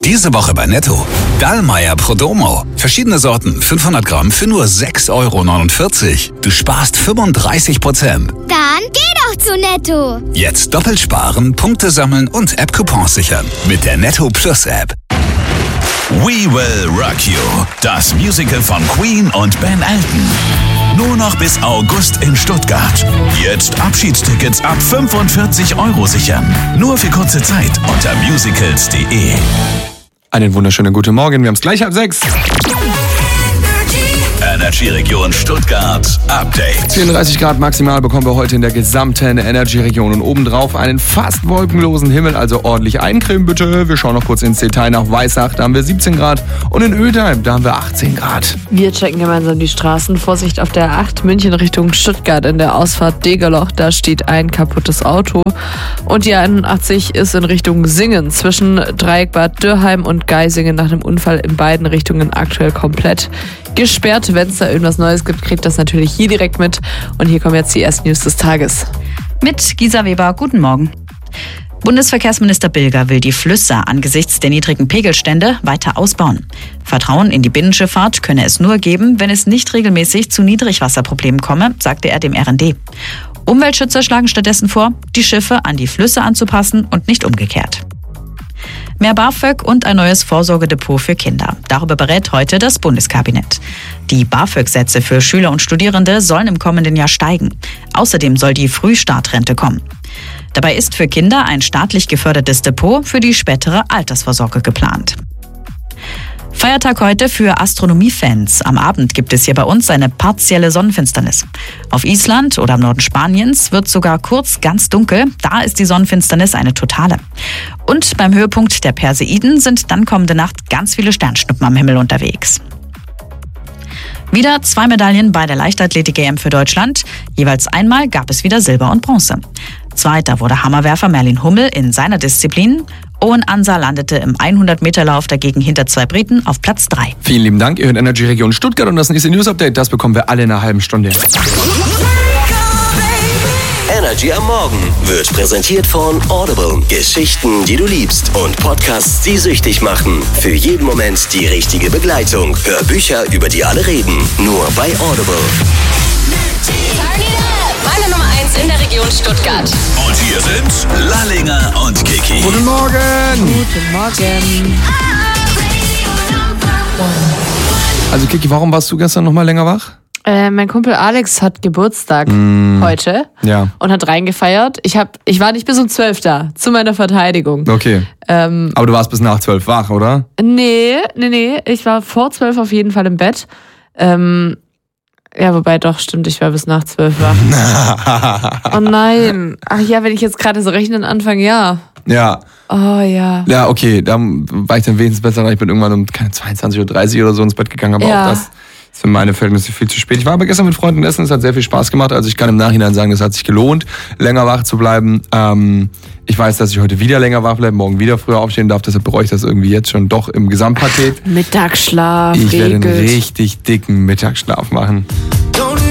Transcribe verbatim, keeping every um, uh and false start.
Diese Woche bei Netto. Dallmayr Prodomo. Verschiedene Sorten, fünfhundert Gramm für nur sechs Euro neunundvierzig. Du sparst fünfunddreißig Prozent. Dann geh doch zu Netto. Jetzt doppelt sparen, Punkte sammeln und App-Coupons sichern. Mit der Netto Plus App. We Will Rock You. Das Musical von Queen und Ben Elton. Nur noch bis August in Stuttgart. Jetzt Abschiedstickets ab fünfundvierzig Euro sichern. Nur für kurze Zeit unter musicals punkt de. Einen wunderschönen guten Morgen, wir haben es gleich halb sechs. Energy-Region Stuttgart Update. vierunddreißig Grad maximal bekommen wir heute in der gesamten Energy-Region und obendrauf einen fast wolkenlosen Himmel, also ordentlich eincremen bitte. Wir schauen noch kurz ins Detail nach Weissach, da haben wir siebzehn Grad und in Ödheim, da haben wir achtzehn Grad. Wir checken gemeinsam die Straßen. Vorsicht auf der acht München Richtung Stuttgart in der Ausfahrt Degerloch, da steht ein kaputtes Auto. Und die einundachtzig ist in Richtung Singen zwischen Dreieck Bad Dürrheim und Geisingen nach einem Unfall in beiden Richtungen aktuell komplett gesperrt. Wenn es da irgendwas Neues gibt, kriegt das natürlich hier direkt mit. Und hier kommen jetzt die ersten News des Tages. Mit Gisa Weber, guten Morgen. Bundesverkehrsminister Bilger will die Flüsse angesichts der niedrigen Pegelstände weiter ausbauen. Vertrauen in die Binnenschifffahrt könne es nur geben, wenn es nicht regelmäßig zu Niedrigwasserproblemen komme, sagte er dem R N D. Umweltschützer schlagen stattdessen vor, die Schiffe an die Flüsse anzupassen und nicht umgekehrt. Mehr BAföG und ein neues Vorsorgedepot für Kinder. Darüber berät heute das Bundeskabinett. Die BAföG-Sätze für Schüler und Studierende sollen im kommenden Jahr steigen. Außerdem soll die Frühstartrente kommen. Dabei ist für Kinder ein staatlich gefördertes Depot für die spätere Altersvorsorge geplant. Feiertag heute für Astronomiefans. Am Abend gibt es hier bei uns eine partielle Sonnenfinsternis. Auf Island oder im Norden Spaniens wird sogar kurz ganz dunkel. Da ist die Sonnenfinsternis eine totale. Und beim Höhepunkt der Perseiden sind dann kommende Nacht ganz viele Sternschnuppen am Himmel unterwegs. Wieder zwei Medaillen bei der Leichtathletik-E M für Deutschland. Jeweils einmal gab es wieder Silber und Bronze. Zweiter wurde Hammerwerfer Merlin Hummel in seiner Disziplin. Owen Ansa landete im hundert-Meter-Lauf dagegen hinter zwei Briten auf Platz drei. Vielen lieben Dank, ihr hört Energy Region Stuttgart und das nächste News-Update, das bekommen wir alle in einer halben Stunde. Energy am Morgen wird präsentiert von Audible. Geschichten, die du liebst und Podcasts, die süchtig machen. Für jeden Moment die richtige Begleitung. Hör Bücher, über die alle reden. Nur bei Audible. Meine Nummer eins in der Region Stuttgart. Und hier sind Lallinger und Kiki. Guten Morgen! Guten Morgen. Also Kiki, warum warst du gestern noch mal länger wach? Äh, mein Kumpel Alex hat Geburtstag mm. heute ja. und hat reingefeiert. Ich, hab, ich war nicht bis um zwölf da, zu meiner Verteidigung. Okay. Ähm, Aber du warst bis nach zwölf wach, oder? Nee, nee, nee. Ich war vor zwölf auf jeden Fall im Bett. Ähm, ja, wobei doch, stimmt, ich war bis nach zwölf wach. Oh nein. Ach ja, wenn ich jetzt gerade so rechnen anfange, ja. Ja. Oh ja. Ja, okay, da war ich dann wenigstens besser. Ich bin irgendwann um zweiundzwanzig Uhr dreißig oder so ins Bett gegangen, aber ja. auch das ist für meine Verhältnisse viel zu spät. Ich war aber gestern mit Freunden essen, es hat sehr viel Spaß gemacht. Also ich kann im Nachhinein sagen, es hat sich gelohnt, länger wach zu bleiben. Ähm, ich weiß, dass ich heute wieder länger wach bleibe, morgen wieder früher aufstehen darf. Deshalb bereue ich das irgendwie jetzt schon doch im Gesamtpaket. Mittagsschlaf, Ich regelt. werde einen richtig dicken Mittagsschlaf machen.